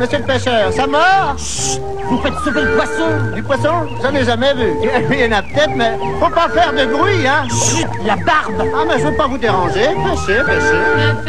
monsieur le pêcheur, ça mord? Chut! Vous faites sauver le poisson! Du poisson? J'en ai jamais vu. Il y en a peut-être, mais faut pas faire de bruit, hein? Chut! La barbe! Ah, mais je veux pas vous déranger. Pêchez, pêchez.